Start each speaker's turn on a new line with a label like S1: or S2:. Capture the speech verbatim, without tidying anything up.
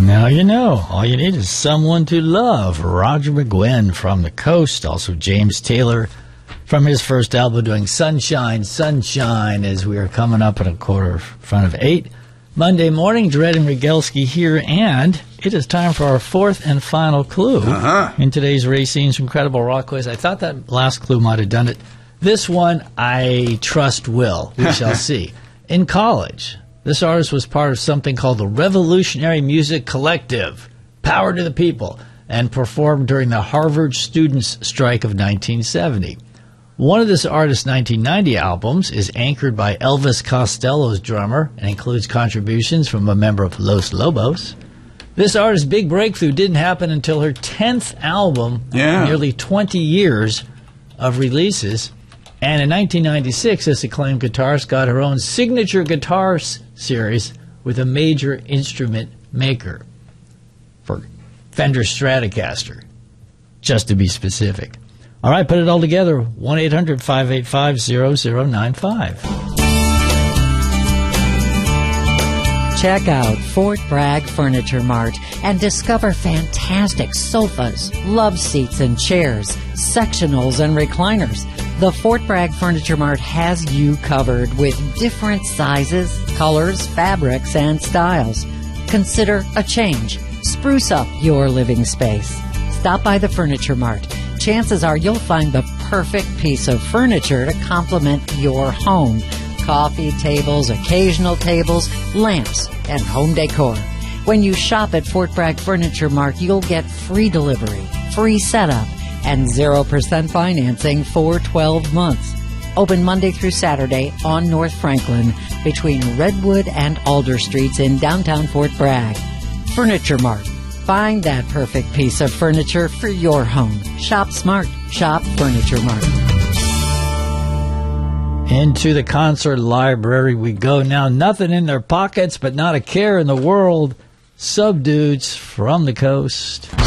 S1: Now you know. All you need is someone to love. Roger McGuinn from the coast. Also James Taylor from his first album doing Sunshine, Sunshine, as we are coming up at a quarter in front of eight. Monday morning, Dredd and Regelski here, and it is time for our fourth and final clue
S2: uh-huh.
S1: in today's Racine's Incredible Rock Quiz. I thought that last clue might have done it. This one, I trust will. We shall see. In college, this artist was part of something called the Revolutionary Music Collective, Power to the People, and performed during the Harvard Students' Strike of nineteen seventy. One of this artist's nineteen ninety albums is anchored by Elvis Costello's drummer and includes contributions from a member of Los Lobos. This artist's big breakthrough didn't happen until her tenth album,
S2: yeah.
S1: nearly twenty years of releases. And in nineteen ninety-six, this acclaimed guitarist got her own signature guitar s- series with a major instrument maker for Fender Stratocaster, just to be specific. All right, put it all together. one eight hundred five eight five zero zero nine five.
S3: Check out Fort Bragg Furniture Mart and discover fantastic sofas, love seats and chairs, sectionals and recliners. The Fort Bragg Furniture Mart has you covered with different sizes, colors, fabrics, and styles. Consider a change. Spruce up your living space. Stop by the Furniture Mart. Chances are you'll find the perfect piece of furniture to complement your home. Coffee tables, occasional tables, lamps, and home decor. When you shop at Fort Bragg Furniture Mart, you'll get free delivery, free setup, and zero percent financing for twelve months. Open Monday through Saturday on North Franklin between Redwood and Alder Streets in downtown Fort Bragg. Furniture Mart. Find that perfect piece of furniture for your home. Shop smart. Shop Furniture Mart.
S1: Into the concert library we go now. Nothing in their pockets, but not a care in the world. Subdudes from the coast.